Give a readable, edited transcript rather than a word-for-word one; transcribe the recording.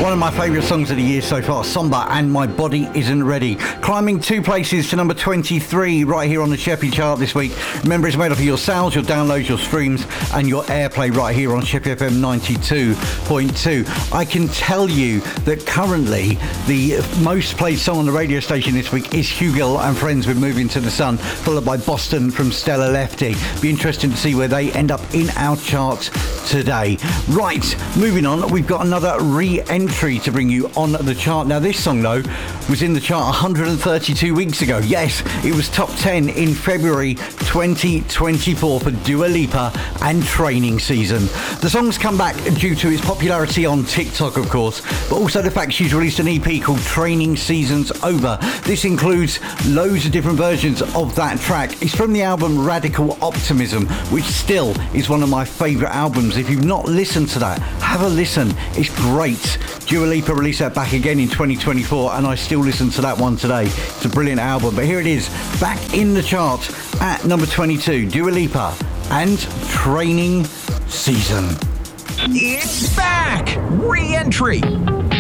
one of my favourite songs of the year so far, Somber and My Body Isn't Ready. Climbing 2 places to number 23 right here on the Sheppy chart this week. Remember, it's made up of your sales, your downloads, your streams and your airplay right here on Sheppy FM 92.2. I can tell you that currently the most played song on the radio station this week is Hugill and Friends with Moving to the Sun, followed by Boston from Stella Lefty. Be interesting to see where they end up in our charts today. Right, moving on, we've got another re-entry to bring you on the chart. Now this song though was in the chart 132 weeks ago. Yes, it was top 10 in February 2024 for Dua Lipa and Training Season. The song's come back due to its popularity on TikTok, of course, but also the fact she's released an EP called Training Season's Over. This includes loads of different versions of that track. It's from the album Radical Optimism, which still is one of my favourite albums. If you've not listened to that, have a listen. It's great. Dua Lipa released that back again in 2024 and I still listen to that one today. It's a brilliant album. But here it is, back in the chart at number 22, Dua Lipa and Training Season. It's back! Re-entry!